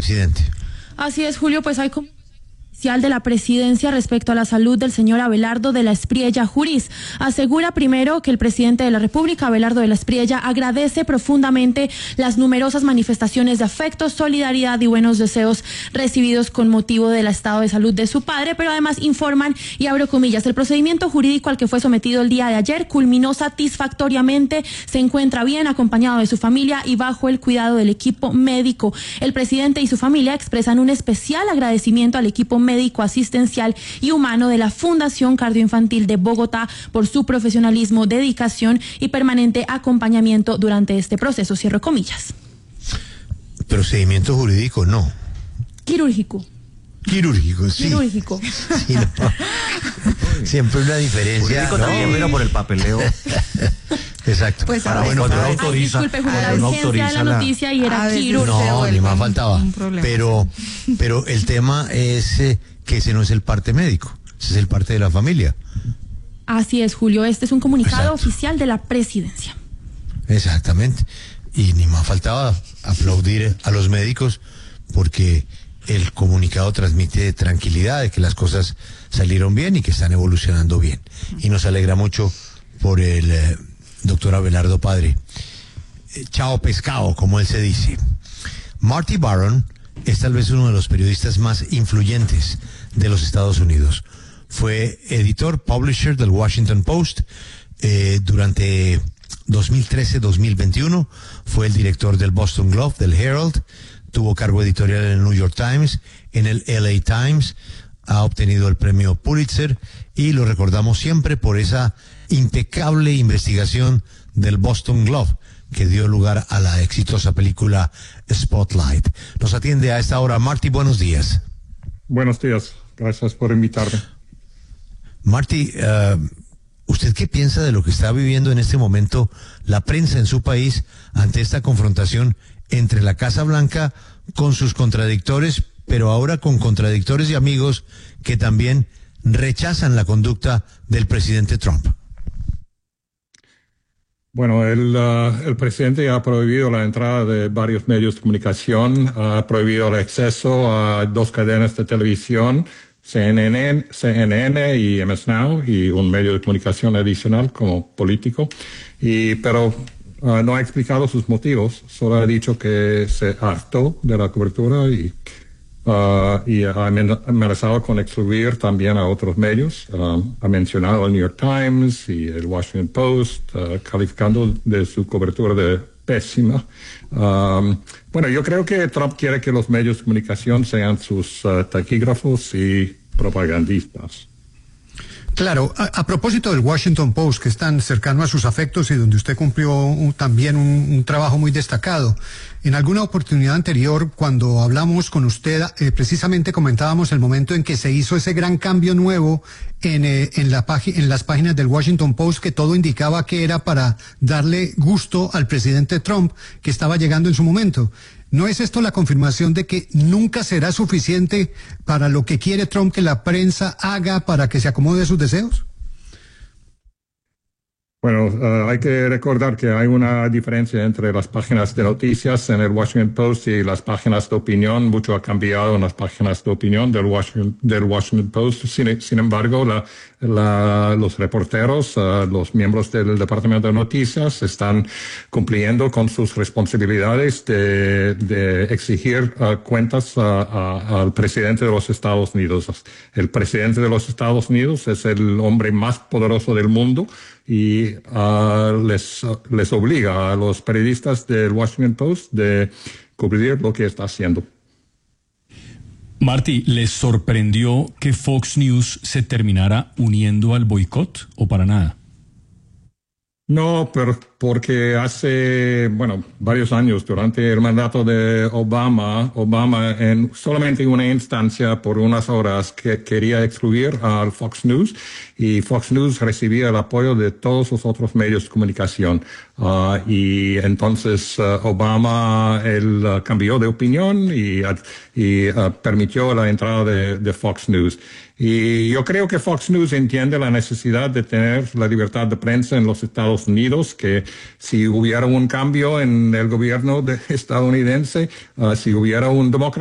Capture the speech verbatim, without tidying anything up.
presidente. Así es, Julio, pues hay como de la presidencia respecto a la salud del señor Abelardo de la Espriella Juriz. Asegura primero que el presidente de la República, Abelardo de la Espriella, agradece profundamente las numerosas manifestaciones de afecto, solidaridad y buenos deseos recibidos con motivo del estado de salud de su padre, pero además informan, y abro comillas, el procedimiento jurídico al que fue sometido el día de ayer culminó satisfactoriamente, se encuentra bien acompañado de su familia y bajo el cuidado del equipo médico. El presidente y su familia expresan un especial agradecimiento al equipo médico médico, asistencial y humano de la Fundación Cardioinfantil de Bogotá por su profesionalismo, dedicación y permanente acompañamiento durante este proceso. Cierro comillas. Procedimiento jurídico, no. Quirúrgico. Quirúrgico, sí. Quirúrgico. Sí, no. Siempre una diferencia. Jurídico, ¿no? También, pero por el papeleo. Exacto. Pues para bueno, no autoriza. Ay, disculpe, Julio, la no urgencia de la noticia y era quirúrgico. No, ni más faltaba. Pero, pero el tema es eh, que ese no es el parte médico, ese es el parte de la familia. Así es, Julio. Este es un comunicado Exacto. oficial de la presidencia. Exactamente. Y ni más faltaba aplaudir a los médicos porque el comunicado transmite tranquilidad de que las cosas salieron bien y que están evolucionando bien. Y nos alegra mucho por el eh, doctor Abelardo padre. Eh, chao pescado, como él se dice. Marty Baron es tal vez uno de los periodistas más influyentes de los Estados Unidos. Fue editor, publisher del Washington Post eh, durante dos mil trece a dos mil veintiuno. Fue el director del Boston Globe, del Herald. Tuvo cargo editorial en el New York Times, en el L A Times. Ha obtenido el premio Pulitzer y lo recordamos siempre por esa impecable investigación del Boston Globe que dio lugar a la exitosa película Spotlight. Nos atiende a esta hora Marty, buenos días. Buenos días, gracias por invitarme. Marty, uh, ¿usted qué piensa de lo que está viviendo en este momento la prensa en su país ante esta confrontación entre la Casa Blanca con sus contradictores, pero ahora con contradictores y amigos que también rechazan la conducta del presidente Trump? Bueno, el, uh, el presidente ha prohibido la entrada de varios medios de comunicación, ha prohibido el acceso a dos cadenas de televisión, C N N, C N N y M S Now, y un medio de comunicación adicional como político, y, pero uh, no ha explicado sus motivos, solo ha dicho que se hartó de la cobertura y Uh, y ha amenazado con excluir también a otros medios. Uh, ha mencionado el New York Times y el Washington Post, uh, calificando de su cobertura de pésima. Um, bueno, yo creo que Trump quiere que los medios de comunicación sean sus uh, taquígrafos y propagandistas. Claro, a, a propósito del Washington Post, que es tan cercano a sus afectos y donde usted cumplió un, también un, un trabajo muy destacado, en alguna oportunidad anterior, cuando hablamos con usted, eh, precisamente comentábamos el momento en que se hizo ese gran cambio nuevo en, eh, en, la en las páginas del Washington Post, que todo indicaba que era para darle gusto al presidente Trump, que estaba llegando en su momento. ¿No es esto la confirmación de que nunca será suficiente para lo que quiere Trump que la prensa haga para que se acomode a sus deseos? Bueno, uh, hay que recordar que hay una diferencia entre las páginas de noticias en el Washington Post y las páginas de opinión. Mucho ha cambiado en las páginas de opinión del Washington, del Washington Post. Sin, sin embargo, la, la, los reporteros, uh, los miembros del Departamento de Noticias están cumpliendo con sus responsabilidades de, de exigir uh, cuentas uh, a, al presidente de los Estados Unidos. El presidente de los Estados Unidos es el hombre más poderoso del mundo y uh, les, uh, les obliga a los periodistas del Washington Post de cubrir lo que está haciendo. Marty, ¿les sorprendió que Fox News se terminara uniendo al boicot o para nada? No, pero porque hace, bueno, varios años, durante el mandato de Obama, Obama en solamente una instancia por unas horas que quería excluir al Fox News, y Fox News recibía el apoyo de todos los otros medios de comunicación. Uh, y entonces uh, Obama, él uh, cambió de opinión y, uh, y uh, permitió la entrada de, de Fox News. Y yo creo que Fox News entiende la necesidad de tener la libertad de prensa en los Estados Unidos, que si hubiera un cambio en el gobierno de estadounidense, uh, si hubiera un demócrata